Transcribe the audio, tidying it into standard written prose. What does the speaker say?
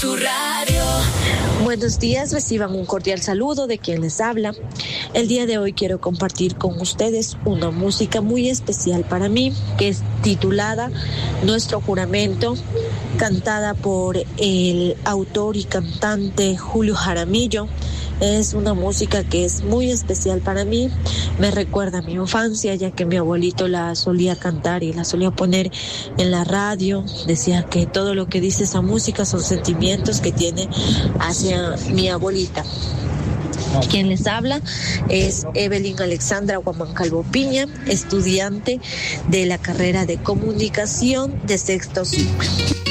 Tu radio. Buenos días, reciban un cordial saludo de quien les habla. El día de hoy quiero compartir con ustedes una música muy especial para mí, que es titulada Nuestro Juramento, cantada por el autor y cantante Julio Jaramillo. Es una música que es muy especial para mí, me recuerda a mi infancia, ya que mi abuelito la solía cantar y la solía poner en la radio. Decía que todo lo que dice esa música son sentimientos que tiene hacia mi abuelita. Quien les habla es Evelyn Alexandra Guamancalvo Piña, estudiante de la carrera de comunicación de sexto ciclo.